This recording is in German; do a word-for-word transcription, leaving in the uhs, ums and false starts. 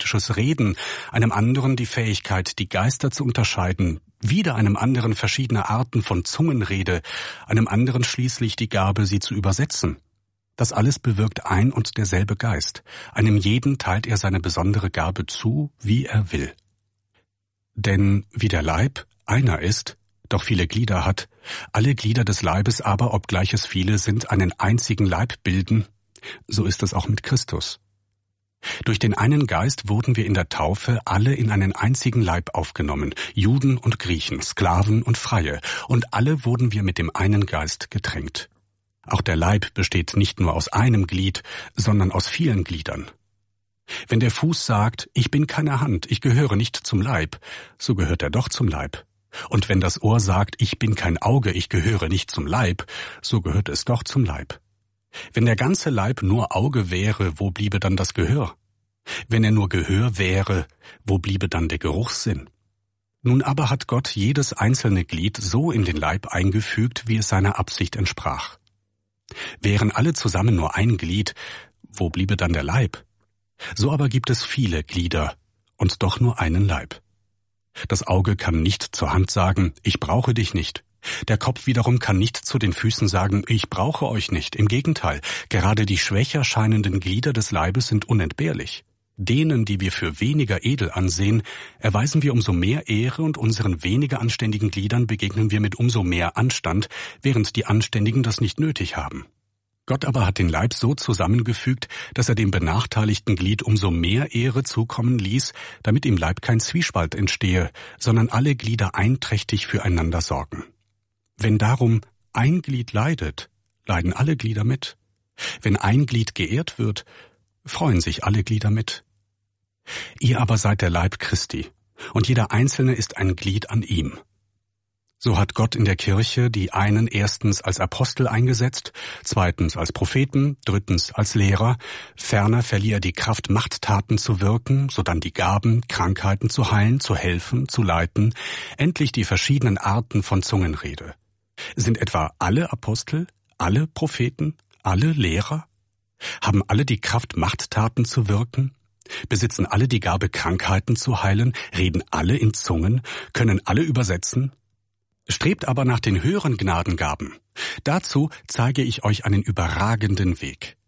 prophetisches Reden, einem anderen die Fähigkeit, die Geister zu unterscheiden, wieder einem anderen verschiedene Arten von Zungenrede, einem anderen schließlich die Gabe, sie zu übersetzen. Das alles bewirkt ein und derselbe Geist. Einem jeden teilt er seine besondere Gabe zu, wie er will. Denn wie der Leib einer ist, doch viele Glieder hat, alle Glieder des Leibes aber, obgleich es viele sind, einen einzigen Leib bilden, so ist es auch mit Christus. Durch den einen Geist wurden wir in der Taufe alle in einen einzigen Leib aufgenommen, Juden und Griechen, Sklaven und Freie, und alle wurden wir mit dem einen Geist getränkt. Auch der Leib besteht nicht nur aus einem Glied, sondern aus vielen Gliedern. Wenn der Fuß sagt, ich bin keine Hand, ich gehöre nicht zum Leib, so gehört er doch zum Leib. Und wenn das Ohr sagt, ich bin kein Auge, ich gehöre nicht zum Leib, so gehört es doch zum Leib. Wenn der ganze Leib nur Auge wäre, wo bliebe dann das Gehör? Wenn er nur Gehör wäre, wo bliebe dann der Geruchssinn? Nun aber hat Gott jedes einzelne Glied so in den Leib eingefügt, wie es seiner Absicht entsprach. Wären alle zusammen nur ein Glied, wo bliebe dann der Leib? So aber gibt es viele Glieder und doch nur einen Leib. Das Auge kann nicht zur Hand sagen, ich brauche dich nicht. Der Kopf wiederum kann nicht zu den Füßen sagen, ich brauche euch nicht. Im Gegenteil, gerade die schwächer scheinenden Glieder des Leibes sind unentbehrlich. Denen, die wir für weniger edel ansehen, erweisen wir umso mehr Ehre und unseren weniger anständigen Gliedern begegnen wir mit umso mehr Anstand, während die Anständigen das nicht nötig haben. Gott aber hat den Leib so zusammengefügt, dass er dem benachteiligten Glied umso mehr Ehre zukommen ließ, damit im Leib kein Zwiespalt entstehe, sondern alle Glieder einträchtig füreinander sorgen. Wenn darum ein Glied leidet, leiden alle Glieder mit. Wenn ein Glied geehrt wird, freuen sich alle Glieder mit. Ihr aber seid der Leib Christi, und jeder Einzelne ist ein Glied an ihm. So hat Gott in der Kirche die einen erstens als Apostel eingesetzt, zweitens als Propheten, drittens als Lehrer, ferner verlieh er die Kraft, Machttaten zu wirken, sodann die Gaben, Krankheiten zu heilen, zu helfen, zu leiten, endlich die verschiedenen Arten von Zungenrede. Sind etwa alle Apostel, alle Propheten, alle Lehrer? Haben alle die Kraft, Machttaten zu wirken? Besitzen alle die Gabe, Krankheiten zu heilen? Reden alle in Zungen? Können alle übersetzen? Strebt aber nach den höheren Gnadengaben. Dazu zeige ich euch einen überragenden Weg.